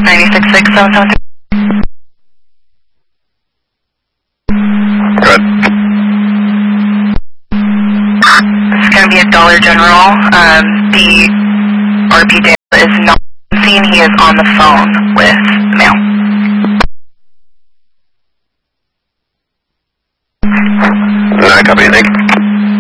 966-773. Good. This is going to be at Dollar General. The RP Dale is not seen. He is on the phone with mail.